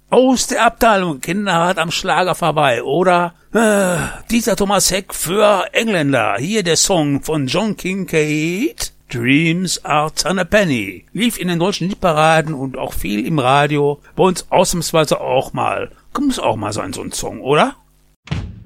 Aus der Abteilung Kinderhart am Schlager vorbei. Oder Dieter Thomas Heck für Engländer. Hier der Song von John Kincaid. Dreams are a penny. Lief in den deutschen Hitparaden und auch viel im Radio. Bei uns ausnahmsweise auch mal. Muss auch mal sein, so ein Song, oder?